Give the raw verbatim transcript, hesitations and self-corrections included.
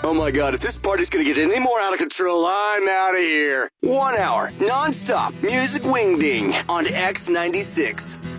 Oh my god, if this party's gonna get any more out of control, I'm out of here. One hour, non-stop music wingding on X ninety-six.